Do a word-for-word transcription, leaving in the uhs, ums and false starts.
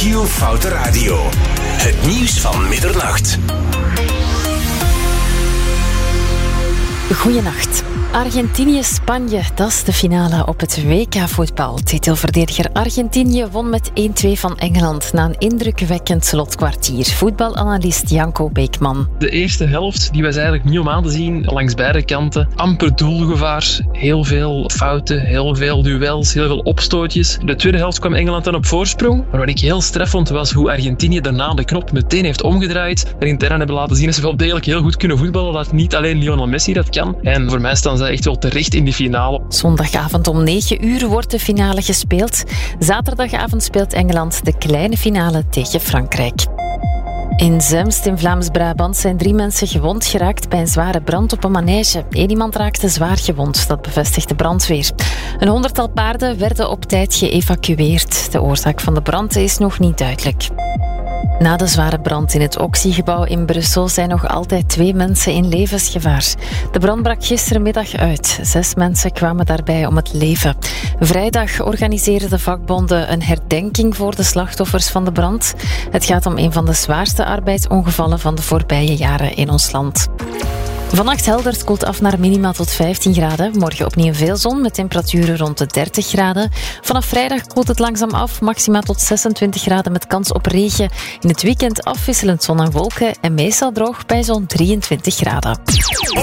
Gio Foute Radio. Het nieuws van middernacht. Goeienacht. Argentinië-Spanje, dat is de finale op het W K-voetbal. Titelverdediger Argentinië won met één-twee van Engeland na een indrukwekkend slotkwartier. Voetbalanalist Janko Beekman. De eerste helft die was eigenlijk niet om aan te zien, langs beide kanten. Amper doelgevaar, heel veel fouten, heel veel duels, heel veel opstootjes. In de tweede helft kwam Engeland dan op voorsprong. Maar wat ik heel straf vond was hoe Argentinië daarna de knop meteen heeft omgedraaid. En intern hebben laten zien dat ze wel degelijk heel goed kunnen voetballen. Dat niet alleen Lionel Messi dat kan. En voor mij staan ze echt wel terecht in die finale. Zondagavond om negen uur wordt de finale gespeeld. Zaterdagavond speelt Engeland de kleine finale tegen Frankrijk. In Zemst in Vlaams-Brabant zijn drie mensen gewond geraakt bij een zware brand op een manege. Eén iemand raakte zwaar gewond, dat bevestigt de brandweer. Een honderdtal paarden werden op tijd geëvacueerd. De oorzaak van de brand is nog niet duidelijk. Na de zware brand in het Oxy-gebouw in Brussel zijn nog altijd twee mensen in levensgevaar. De brand brak gisterenmiddag uit. Zes mensen kwamen daarbij om het leven. Vrijdag organiseren de vakbonden een herdenking voor de slachtoffers van de brand. Het gaat om een van de zwaarste arbeidsongevallen van de voorbije jaren in ons land. Vannacht helder, het koelt af naar minima tot vijftien graden. Morgen opnieuw veel zon met temperaturen rond de dertig graden. Vanaf vrijdag koelt het langzaam af, maxima tot zesentwintig graden met kans op regen. In het weekend afwisselend zon en wolken en meestal droog bij zo'n drieëntwintig graden.